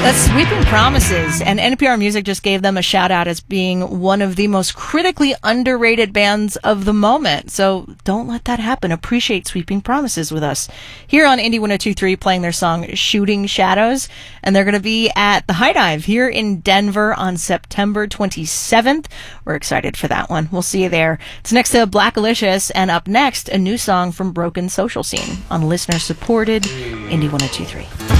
Sweeping Promises, and NPR Music just gave them a shout out as being one of the most critically underrated bands of the moment. So don't let that happen. Appreciate Sweeping Promises with us here on Indie 102.3, playing their song Shooting Shadows. And they're going to be at the High Dive here in Denver on September 27th. We're excited for that one. We'll see you there. It's next to Blackalicious, and up next, a new song from Broken Social Scene on listener supported Indie 102.3.